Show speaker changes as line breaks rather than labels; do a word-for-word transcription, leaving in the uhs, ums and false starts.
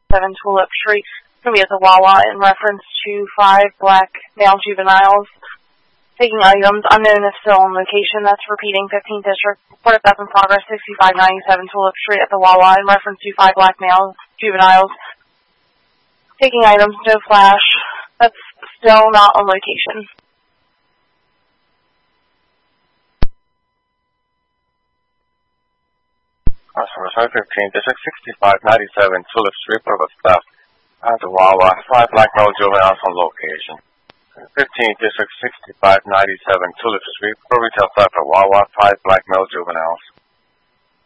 seven Tulip Street. It's going to be at the Wawa in reference to five black male juveniles taking items unknown if still on location. That's repeating fifteenth District. Report of theft in progress, sixty-five ninety-seven Tulip Street at the Wawa in reference to five black male juveniles taking items, no flash. That's still not on location.
Customer service fifteenth District, sixty-five ninety-seven Tulip Street, report of theft at the Wawa, five black male juveniles on location. fifteenth District, sixty-five ninety-seven Tulip Street, for retail theft at Wawa, five black male juveniles.